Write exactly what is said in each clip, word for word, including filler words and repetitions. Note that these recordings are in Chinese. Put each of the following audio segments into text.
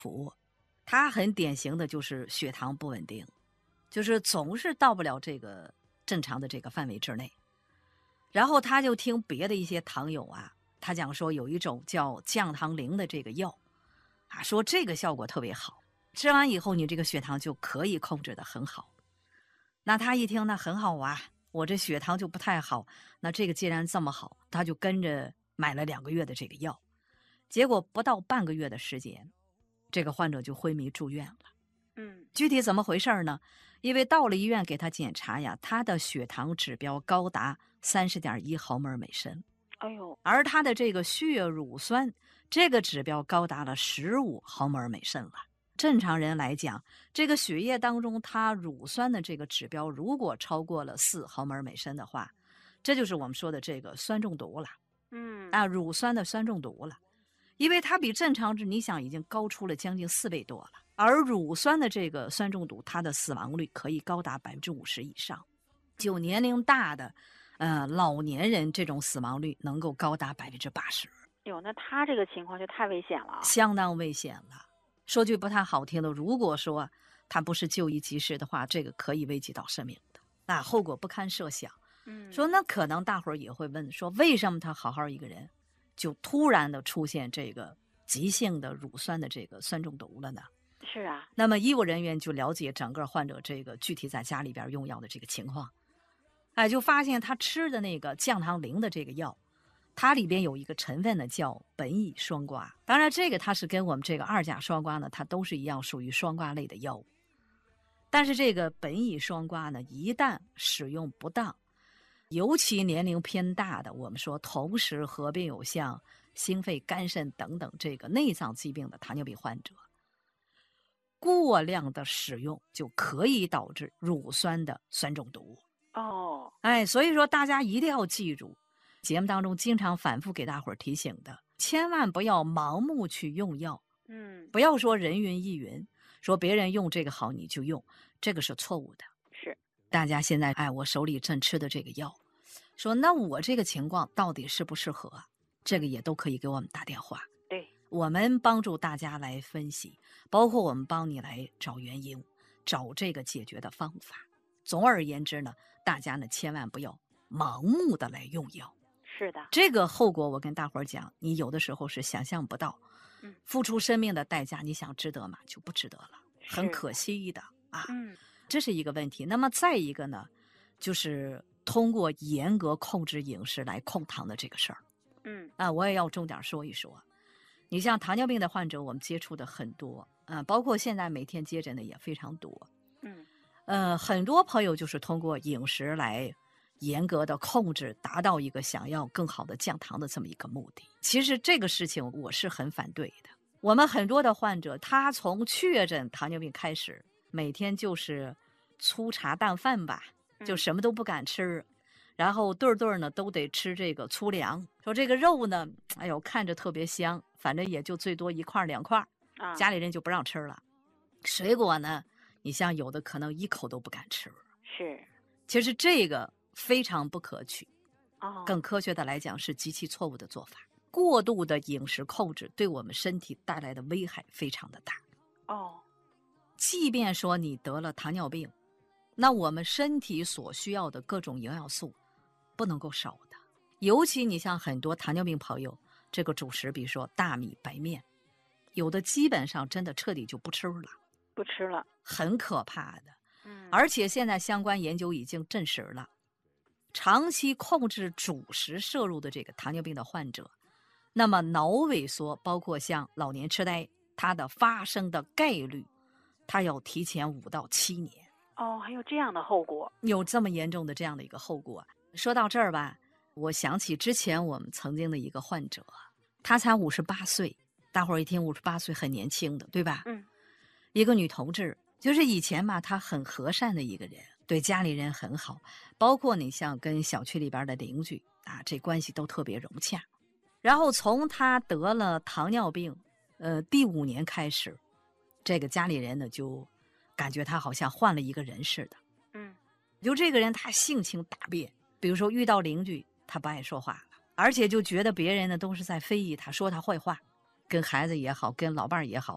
服，他很典型的就是血糖不稳定，就是总是到不了这个正常的这个范围之内。然后他就听别的一些糖友啊，他讲说有一种叫降糖灵的这个药啊，说这个效果特别好，吃完以后你这个血糖就可以控制得很好。那他一听那很好啊，我这血糖就不太好，那这个既然这么好，他就跟着买了两个月的这个药。结果不到半个月的时间，这个患者就昏迷住院了。 嗯， 具体怎么回事呢？因为到了医院给他检查呀，他的血糖指标高达 三十点一 毫摩尔每升， 哎呦， 而他的这个血乳酸这个指标高达了十五毫摩尔每升了。正常人来讲，这个血液当中它乳酸的这个指标如果超过了四毫摩尔每升的话，这就是我们说的这个酸中毒了。 嗯啊，乳酸的酸中毒了。因为它比正常值你想已经高出了将近四倍多了，而乳酸的这个酸中毒，它的死亡率可以高达百分之五十以上，就年龄大的，呃，老年人这种死亡率能够高达百分之八十。 哟，那他这个情况就太危险了， 相当危险了。说句不太好听的，如果说他不是就医及时的话，这个可以危及到生命的，那后果不堪设想。 嗯， 说那可能大伙儿也会问，说为什么他好好一个人？就突然的出现这个急性的乳酸的这个酸中毒了呢？ 是啊， 那么医务人员就了解整个患者这个具体在家里边用药的这个情况，哎，就发现他吃的那个降糖灵的这个药，它里边有一个成分呢叫苯乙双胍。当然，这个它是跟我们这个二甲双胍呢，它都是一样属于双胍类的药物。但是这个苯乙双胍呢，一旦使用不当，尤其年龄偏大的，我们说同时合并有像心肺、肝肾等等这个内脏疾病的糖尿病患者，过量的使用就可以导致乳酸的酸中毒。 哦， 哎，所以说大家一定要记住，节目当中经常反复给大伙儿提醒的，千万不要盲目去用药， 嗯， 不要说人云亦云，说别人用这个好你就用，这个是错误的。 是， 大家现在哎，我手里正吃的这个药，说那我这个情况到底适不适合？这个也都可以给我们打电话， 对， 我们帮助大家来分析，包括我们帮你来找原因，找这个解决的方法。总而言之呢，大家呢千万不要盲目的来用药， 是的， 这个后果我跟大伙儿讲，你有的时候是想象不到， 嗯， 付出生命的代价，你想值得吗？就不值得了，很是可惜的啊。 嗯， 这是一个问题。那么再一个呢，就是通过严格控制饮食来控糖的这个事儿。 嗯， 啊，我也要重点说一说。你像糖尿病的患者，我们接触的很多，啊，包括现在每天接诊的也非常多。 嗯， 呃，很多朋友就是通过饮食来严格的控制，达到一个想要更好的降糖的这么一个目的。其实这个事情我是很反对的。我们很多的患者，他从确诊糖尿病开始，每天就是粗茶淡饭吧，就什么都不敢吃。然后对对呢都得吃这个粗粮，说这个肉呢，哎呦看着特别香，反正也就最多一块两块， 啊， 家里人就不让吃了。水果呢，你像有的可能一口都不敢吃。 是， 其实这个非常不可取， 哦， 更科学的来讲是极其错误的做法。过度的饮食控制对我们身体带来的危害非常的大。 哦， 即便说你得了糖尿病，那我们身体所需要的各种营养素不能够少的。尤其你像很多糖尿病朋友，这个主食比如说大米、白面，有的基本上真的彻底就不吃了， 不吃了， 很可怕的。 嗯， 而且现在相关研究已经证实了，长期控制主食摄入的这个糖尿病的患者，那么脑萎缩，包括像老年痴呆，它的发生的概率，它要提前五到七年。 哦，还有这样的后果， 有这么严重的这样的一个后果。说到这儿吧，我想起之前我们曾经的一个患者，他才五十八岁，大伙儿一听五十八岁很年轻的，对吧？ 嗯， 一个女同志，就是以前吧，她很和善的一个人，对家里人很好，包括你像跟小区里边的邻居啊，这关系都特别融洽。然后从她得了糖尿病，呃，第五年开始，这个家里人呢就感觉他好像换了一个人似的。 嗯， 就这个人他性情大变，比如说遇到邻居他不爱说话了，而且就觉得别人呢都是在非议他，说他坏话，跟孩子也好，跟老伴儿也好，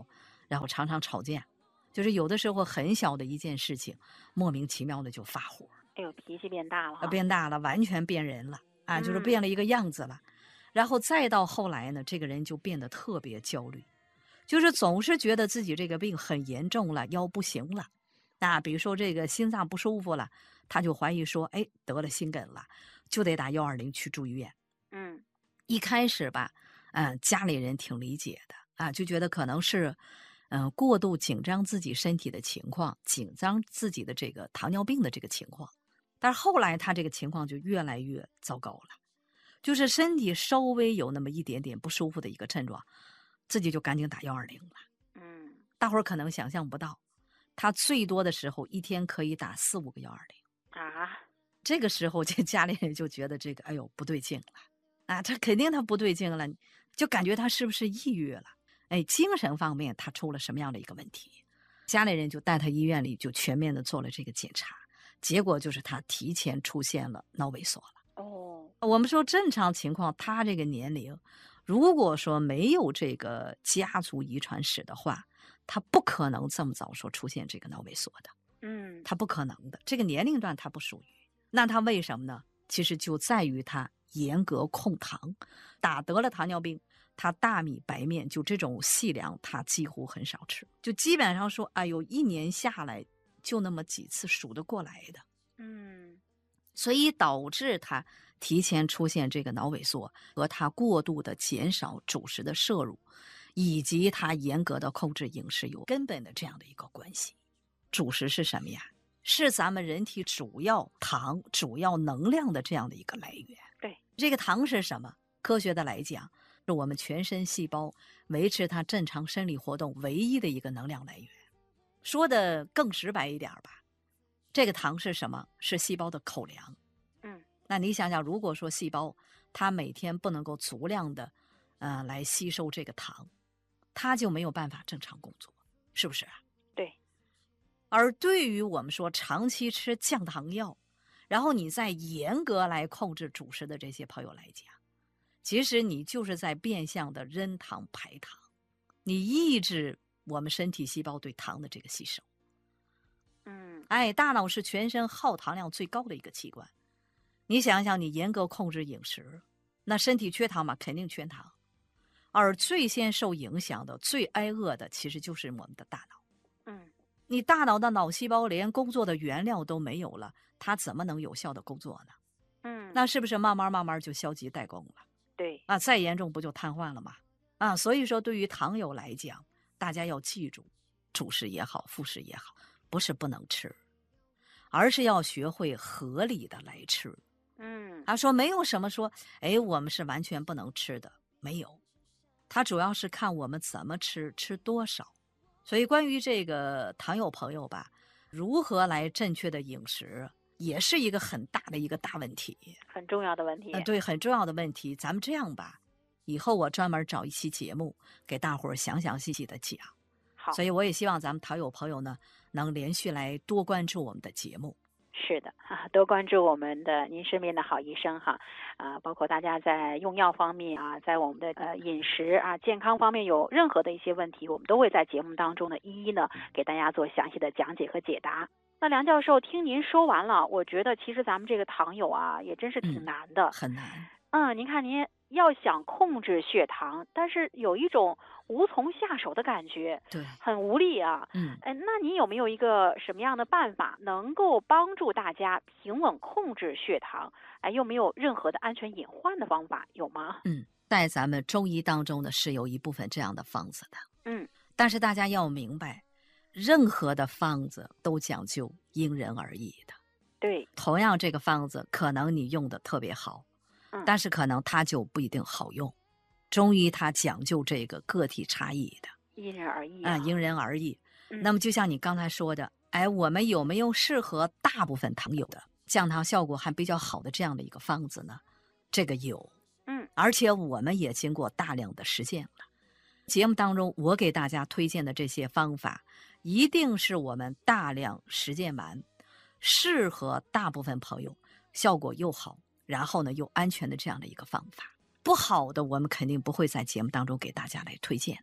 然后常常吵架，就是有的时候很小的一件事情，莫名其妙的就发火， 哎呦，脾气变大了啊， 哈。 变大了，完全变人了啊，就是嗯变了一个样子了。然后再到后来呢，这个人就变得特别焦虑，就是总是觉得自己这个病很严重了，要不行了。那比如说这个心脏不舒服了，他就怀疑说，哎，得了心梗了，就得打幺二零去住医院。 嗯一开始吧，嗯、家里人挺理解的啊，就觉得可能是，嗯、过度紧张自己身体的情况，紧张自己的这个糖尿病的这个情况。但是后来他这个情况就越来越糟糕了，就是身体稍微有那么一点点不舒服的一个症状，自己就赶紧打幺二零了。 嗯大伙儿可能想象不到，他最多的时候一天可以打四五个幺二零。 啊， 这个时候，这家里人就觉得这个，哎呦，不对劲了，啊，他肯定他不对劲了，就感觉他是不是抑郁了？哎，精神方面他出了什么样的一个问题？家里人就带他医院里就全面的做了这个检查，结果就是他提前出现了脑萎缩了。 哦， 我们说正常情况，他这个年龄，如果说没有这个家族遗传史的话，他不可能这么早说出现这个脑萎缩的。 嗯他不可能的，这个年龄段他不属于。那他为什么呢？其实就在于他严格控糖，打得了糖尿病，他大米白面就这种细粮他几乎很少吃，就基本上说，哎呦，一年下来就那么几次数得过来的， 嗯所以导致他提前出现这个脑萎缩，和他过度的减少主食的摄入，以及他严格的控制饮食有根本的这样的一个关系。主食是什么呀？是咱们人体主要糖、主要能量的这样的一个来源。 对， 这个糖是什么？科学的来讲，是我们全身细胞维持它正常生理活动唯一的一个能量来源。说的更直白一点吧，这个糖是什么？是细胞的口粮。 嗯那你想想，如果说细胞它每天不能够足量的，呃，来吸收这个糖，它就没有办法正常工作，是不是啊？ 对， 而对于我们说长期吃降糖药，然后你再严格来控制主食的这些朋友来讲，其实你就是在变相的扔糖排糖，你抑制我们身体细胞对糖的这个吸收。 嗯哎，大脑是全身耗糖量最高的一个器官。你想想，你严格控制饮食，那身体缺糖嘛，肯定缺糖。而最先受影响的、最挨饿的，其实就是我们的大脑。 嗯你大脑的脑细胞连工作的原料都没有了，它怎么能有效的工作呢？ 嗯， 那是不是慢慢慢慢就消极怠工了？ 对， 啊，再严重不就瘫痪了吗？啊，所以说对于糖友来讲，大家要记住，主食也好，副食也好，不是不能吃，而是要学会合理的来吃。 嗯他说没有什么说，哎，我们是完全不能吃的，没有，它主要是看我们怎么吃，吃多少。所以关于这个糖友朋友吧，如何来正确的饮食，也是一个很大的一个大问题。 很重要的问题。 呃，对，很重要的问题。咱们这样吧，以后我专门找一期节目给大伙儿详详细细的讲。 好， 所以我也希望咱们糖友朋友呢，能连续来多关注我们的节目。 是的啊，多关注我们的您身边的好医生哈，啊，包括大家在用药方面啊，在我们的呃饮食啊健康方面有任何的一些问题，我们都会在节目当中呢一一呢给大家做详细的讲解和解答。那梁教授，听您说完了，我觉得其实咱们这个糖友啊也真是挺嗯难的。 很难。 嗯，您看您要想控制血糖，但是有一种无从下手的感觉， 对， 很无力啊。 嗯。 哎，那您有没有一个什么样的办法能够帮助大家平稳控制血糖？哎，又没有任何的安全隐患的方法，有吗？ 嗯，在咱们中医当中呢，是有一部分这样的方子的。 嗯， 但是大家要明白，任何的方子都讲究因人而异的。 对， 同样这个方子，可能你用的特别好， 嗯但是可能它就不一定好用。中医它讲究这个个体差异的， 因人而异啊、 啊。 因人而异。 嗯那么就像你刚才说的，哎，我们有没有适合大部分糖友的降糖效果还比较好的这样的一个方子呢？这个有， 嗯而且我们也经过大量的实践了。节目当中我给大家推荐的这些方法，一定是我们大量实践完，适合大部分朋友，效果又好，然后呢又安全的这样的一个方法。不好的，我们肯定不会在节目当中给大家来推荐的。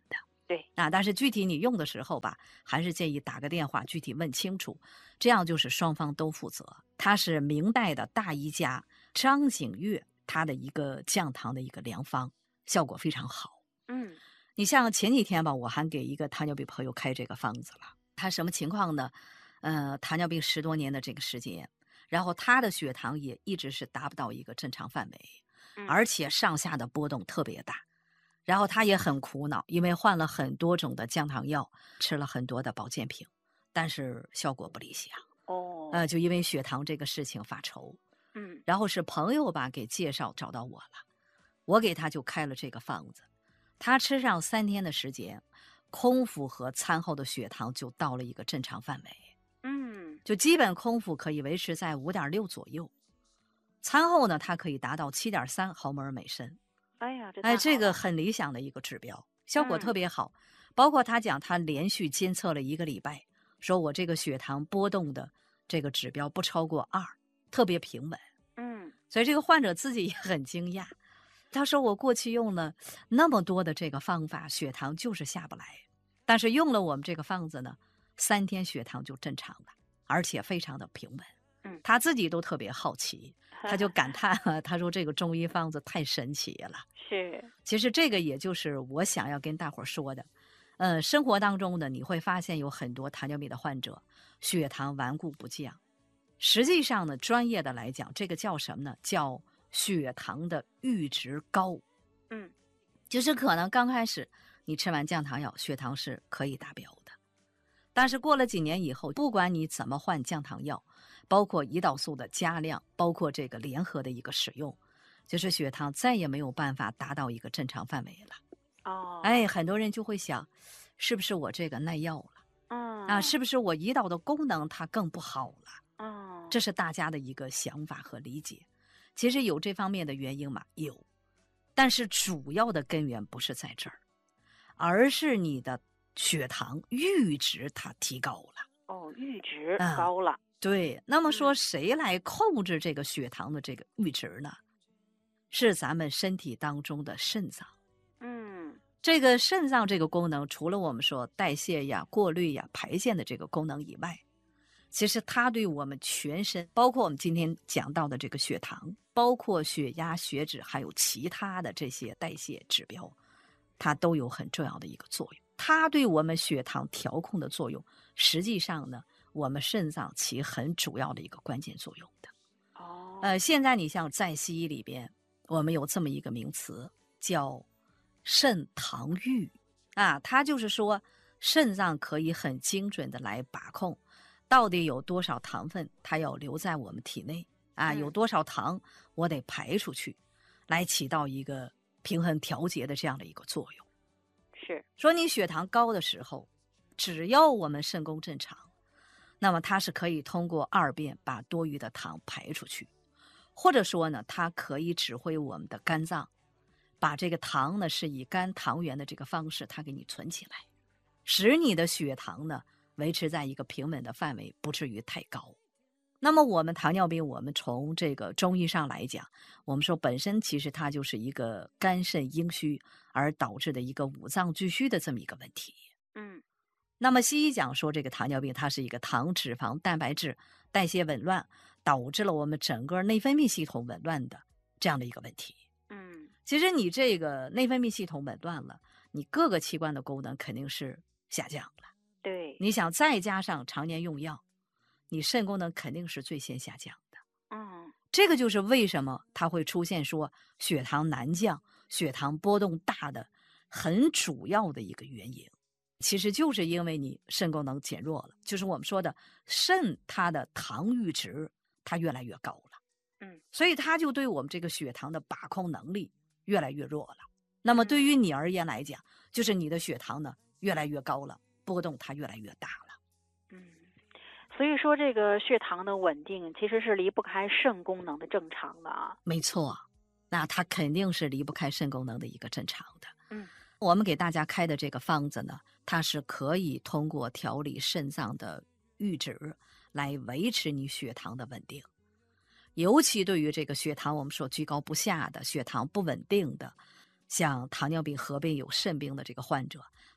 对啊，但是具体你用的时候吧，还是建议打个电话具体问清楚，这样就是双方都负责。它是明代的大医家张景岳他的一个降糖的一个良方，效果非常好。 嗯你像前几天吧，我还给一个糖尿病朋友开这个方子了。他什么情况呢？呃，糖尿病十多年的这个时间，然后他的血糖也一直是达不到一个正常范围， 嗯而且上下的波动特别大。然后他也很苦恼，因为换了很多种的降糖药，吃了很多的保健品，但是效果不理想。 哦呃，就因为血糖这个事情发愁。 嗯然后是朋友吧给介绍找到我了，我给他就开了这个方子。他吃上三天的时间，空腹和餐后的血糖就到了一个正常范围， 嗯， 就基本空腹可以维持在五点六左右，餐后呢它可以达到七点三毫摩尔每升。 哎呀，这太哎， 好这个了， 很理想的一个指标，效果特嗯别好。包括他讲，他连续监测了一个礼拜，说我这个血糖波动的这个指标不超过二，特别平稳。 嗯所以这个患者自己也很惊讶，他说我过去用了那么多的这个方法，血糖就是下不来，但是用了我们这个方子呢，三天血糖就正常了，而且非常的平稳。 嗯他自己都特别好奇，他就感叹啊，他说这个中医方子太神奇了。 是其实这个也就是我想要跟大伙儿说的，呃，生活当中呢，你会发现有很多糖尿病的患者血糖顽固不降，实际上呢，专业的来讲，这个叫什么呢？叫血糖的阈值高。 嗯就是可能刚开始你吃完降糖药，血糖是可以达标的，但是过了几年以后，不管你怎么换降糖药，包括胰岛素的加量，包括这个联合的一个使用，就是血糖再也没有办法达到一个正常范围了。 哦哎，很多人就会想，是不是我这个耐药了嗯啊？是不是我胰岛的功能它更不好了？ 嗯这是大家的一个想法和理解。其实有这方面的原因吗？有，但是主要的根源不是在这儿，而是你的血糖阈值它提高了。 哦阈值嗯高了， 对，那么说嗯谁来控制这个血糖的这个阈值呢？是咱们身体当中的肾脏。 嗯这个肾脏这个功能，除了我们说代谢呀、过滤呀、排泄的这个功能以外，其实它对我们全身，包括我们今天讲到的这个血糖，包括血压、血脂，还有其他的这些代谢指标，它都有很重要的一个作用。它对我们血糖调控的作用，实际上呢，我们肾脏起很主要的一个关键作用的。 哦呃，现在你像在西医里边，我们有这么一个名词叫肾糖阈啊，它就是说肾脏可以很精准的来把控到底有多少糖分它要留在我们体内啊， 嗯有多少糖我得排出去，来起到一个平衡调节的这样的一个作用。 是说你血糖高的时候，只要我们肾功正常，那么它是可以通过二便把多余的糖排出去，或者说呢，它可以指挥我们的肝脏，把这个糖呢是以肝糖原的这个方式，它给你存起来，使你的血糖呢维持在一个平稳的范围，不至于太高。那么我们糖尿病，我们从这个中医上来讲，我们说本身其实它就是一个肝肾阴虚而导致的一个五脏俱虚的这么一个问题。 嗯那么西医讲说这个糖尿病它是一个糖脂肪蛋白质代谢紊乱，导致了我们整个内分泌系统紊乱的这样的一个问题。 嗯其实你这个内分泌系统紊乱了，你各个器官的功能肯定是下降了。 对你想再加上常年用药，你肾功能肯定是最先下降的。 嗯这个就是为什么它会出现说血糖难降、血糖波动大的很主要的一个原因。其实就是因为你肾功能减弱了，就是我们说的肾它的糖阈值它越来越高了， 嗯所以它就对我们这个血糖的把控能力越来越弱了。那么对于你而言来讲，就是你的血糖呢越来越高了，波动它越来越大了。 嗯，所以说这个血糖的稳定其实是离不开肾功能的正常的啊。 没错，那它肯定是离不开肾功能的一个正常的。 嗯我们给大家开的这个方子呢，它是可以通过调理肾脏的阈值来维持你血糖的稳定。尤其对于这个血糖我们说居高不下的、血糖不稳定的，像糖尿病合并有肾病的这个患者，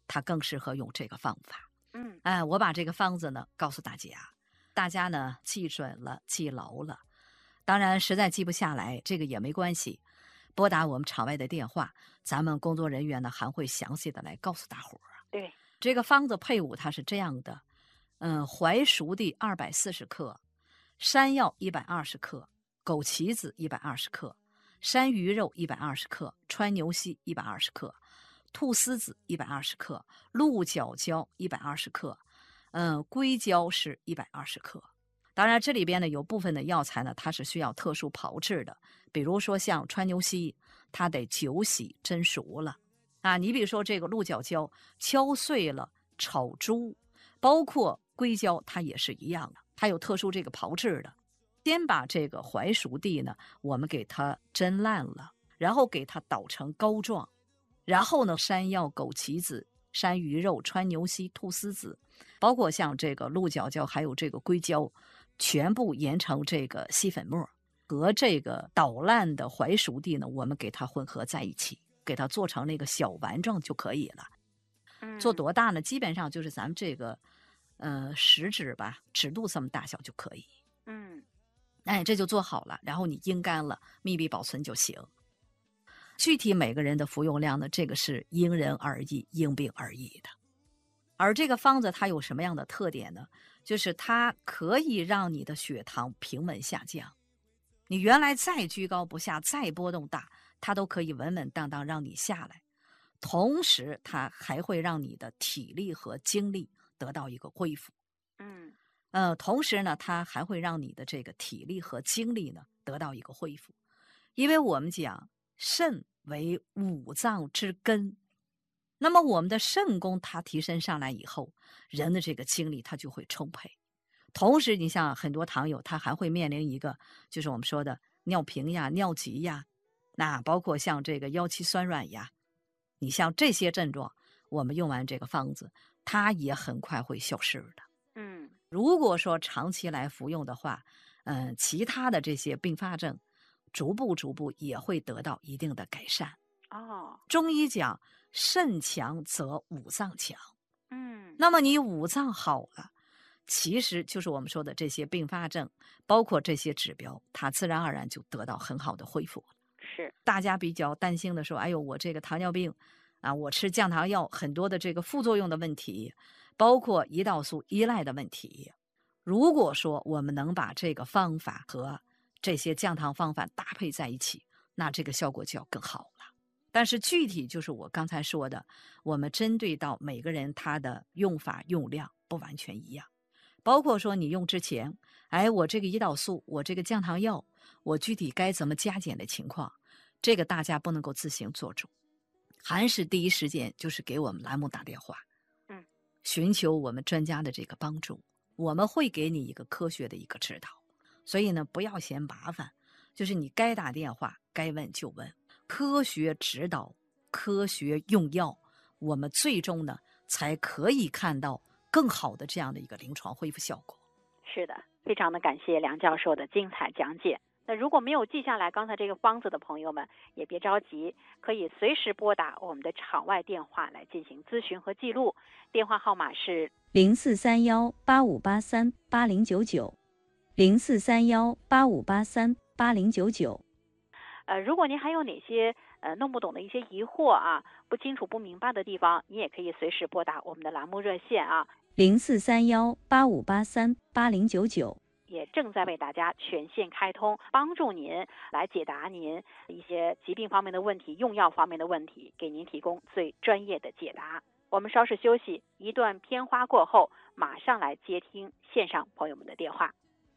它更适合用这个方法。 嗯， 哎，我把这个方子呢告诉大家，大家呢记准了，记牢了。当然，实在记不下来，这个也没关系，拨打我们场外的电话，咱们工作人员呢还会详细的来告诉大伙儿。 对， 这个方子配伍它是这样的，嗯，槐熟地二百四十克，山药一百二十克，枸杞子一百二十克，山萸肉一百二十克，川牛膝一百二十克，菟丝子一百二十克，鹿角胶一百二十克，嗯，硅胶是一百二十克。当然，这里边呢有部分的药材呢，它是需要特殊炮制的，比如说像川牛膝，它得酒洗蒸熟了啊。你比如说这个鹿角胶，敲碎了炒猪，包括硅胶，它也是一样的，它有特殊这个炮制的。先把这个槐熟地呢，我们给它蒸烂了，然后给它捣成膏状，然后呢，山药、枸杞子、山萸肉、川牛膝、菟丝子，包括像这个鹿角胶还有这个硅胶，全部研成这个细粉末，和这个捣烂的槐熟地呢，我们给它混合在一起，给它做成那个小丸状就可以了。 嗯， 做多大呢？基本上就是咱们这个呃食指吧，指肚这么大小就可以。 嗯， 哎，这就做好了，然后你阴干了，密闭保存就行。具体每个人的服用量呢，这个是因人而异，因病而异的。而这个方子它有什么样的特点呢？就是它可以让你的血糖平稳下降，你原来再居高不下，再波动大，它都可以稳稳当当让你下来。同时，它还会让你的体力和精力得到一个恢复。 嗯， 呃，同时呢，它还会让你的这个体力和精力呢得到一个恢复，因为我们讲肾为五脏之根，那么我们的肾功它提升上来以后，人的这个精力它就会充沛。同时，你像很多糖友，他还会面临一个，就是我们说的尿频呀、尿急呀，那包括像这个腰膝酸软呀，你像这些症状，我们用完这个方子，它也很快会消失的。 嗯， 如果说长期来服用的话，嗯、呃，其他的这些并发症，逐步逐步也会得到一定的改善。 哦， 中医讲肾强则五脏强， 嗯， 那么你五脏好了，其实就是我们说的这些并发症，包括这些指标，它自然而然就得到很好的恢复了。 是， 大家比较担心的说，哎呦，我这个糖尿病啊，我吃降糖药很多的这个副作用的问题，包括胰岛素依赖的问题。如果说我们能把这个方法和这些降糖方法搭配在一起，那这个效果就要更好了。但是具体就是我刚才说的，我们针对到每个人他的用法用量不完全一样，包括说你用之前，哎，我这个胰岛素，我这个降糖药，我具体该怎么加减的情况，这个大家不能够自行做主，还是第一时间就是给我们栏目打电话， 嗯， 寻求我们专家的这个帮助，我们会给你一个科学的一个指导。所以呢，不要嫌麻烦，就是你该打电话，该问就问，科学指导，科学用药，我们最终呢才可以看到更好的这样的一个临床恢复效果。 是的，非常的感谢梁教授的精彩讲解。那如果没有记下来刚才这个方子的朋友们，也别着急，可以随时拨打我们的场外电话来进行咨询和记录。电话号码是零四三幺八五八三八零九九，零四三幺八五八三八零九九。 呃，如果您还有哪些呃弄不懂的一些疑惑啊，不清楚不明白的地方，你也可以随时拨打我们的栏目热线啊， 零四三幺八五八三八零九九。 也正在为大家全线开通，帮助您来解答您一些疾病方面的问题、用药方面的问题，给您提供最专业的解答。我们稍事休息，一段片花过后，马上来接听线上朋友们的电话。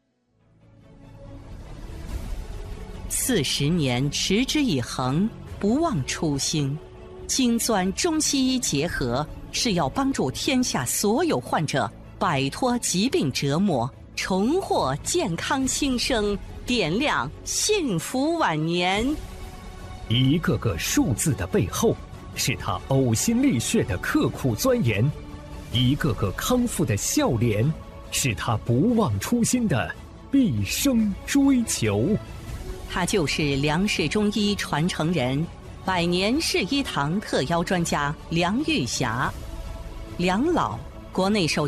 四十年持之以恒，不忘初心，精钻中西医结合，是要帮助天下所有患者摆脱疾病折磨，重获健康新生，点亮幸福晚年。 一个个数字的背后，是他呕心沥血的刻苦钻研；一个个康复的笑脸，是他不忘初心的毕生追求。 他就是梁氏中医传承人，百年世医堂特邀专家梁玉霞。 两老，国内首